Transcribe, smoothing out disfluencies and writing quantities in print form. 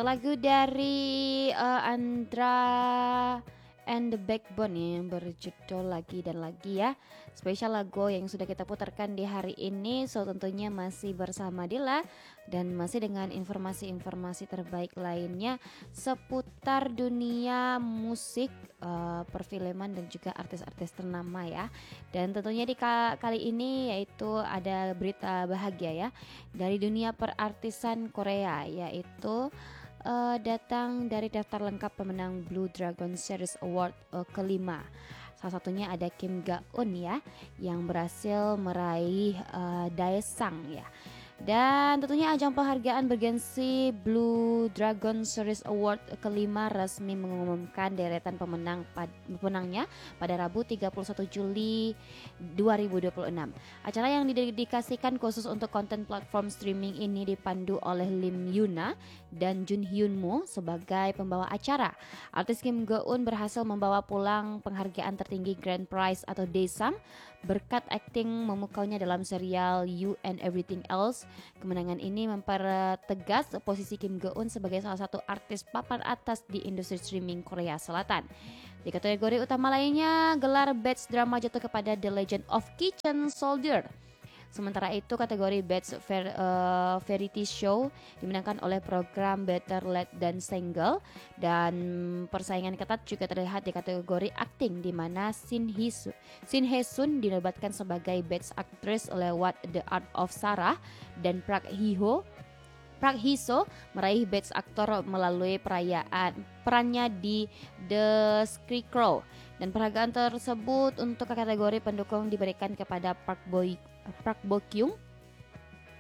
lagu dari Andra and the Backbone yang berjudul Lagi dan Lagi ya. Spesial lagu yang sudah kita putarkan di hari ini. So tentunya masih bersama Dila dan masih dengan informasi-informasi terbaik lainnya seputar dunia musik, perfilman dan juga artis-artis ternama ya. Dan tentunya di kali ini yaitu ada berita bahagia ya dari dunia perartisan Korea, yaitu datang dari daftar lengkap pemenang Blue Dragon Series Award kelima. Salah satunya ada Kim Ga-eun ya, yang berhasil meraih Daesang ya. Dan tentunya ajang penghargaan bergensi Blue Dragon Series Award kelima resmi mengumumkan deretan pemenangnya pada Rabu 31 Juli 2026. Acara yang didedikasikan khusus untuk konten platform streaming ini dipandu oleh Lim Yuna dan Jun Hyun Mo sebagai pembawa acara. Artis Kim Ga-eun berhasil membawa pulang penghargaan tertinggi Grand Prize atau Daesang berkat akting memukaunya dalam serial You and Everything Else. Kemenangan ini mempertegas posisi Kim Ga-eun sebagai salah satu artis papan atas di industri streaming Korea Selatan. Di kategori utama lainnya, gelar Best Drama jatuh kepada The Legend of Kitchen Soldier. Sementara itu kategori Best Variety Show dimenangkan oleh program Better Late Than Single, dan persaingan ketat juga terlihat di kategori akting di mana Shin Hye-sun dinobatkan sebagai Best Actress lewat The Art of Sarah dan Park Hee-so meraih Best Actor melalui perannya di The Scarecrow. Dan penghargaan tersebut untuk kategori pendukung diberikan kepada Park Bo-kyung